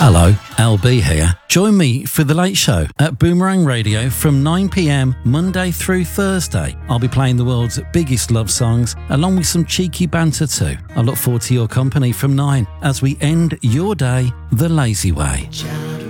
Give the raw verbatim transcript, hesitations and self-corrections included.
Hello, L B here. Join me for The Late Show at Boomerang Radio from nine p m Monday through Thursday. I'll be playing the world's biggest love songs along with some cheeky banter too. I look forward to your company from nine as we end your day the lazy way.